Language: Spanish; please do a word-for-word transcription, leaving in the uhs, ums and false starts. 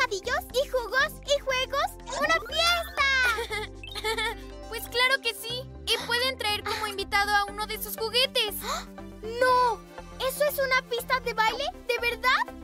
bocadillos y jugos y juegos. ¡Una fiesta! Pues claro que sí. Y pueden traer como invitado a uno de sus juguetes. ¡No! ¿Eso es una pista de baile? ¿De verdad?